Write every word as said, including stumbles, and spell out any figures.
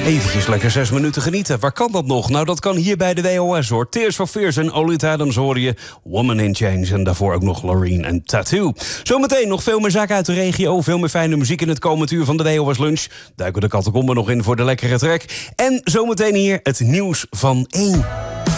Eventjes lekker zes minuten genieten. Waar kan dat nog? Nou, dat kan hier bij de W O S, hoor. Tears for Fears en Olita Adams hoorde je. Woman in Change en daarvoor ook nog Loreen en Tattoo. Zometeen nog veel meer zaken uit de regio. Veel meer fijne muziek in het komend uur van de W O S Lunch. Duiken de catacomben nog in voor de lekkere track. En zometeen hier het nieuws van één.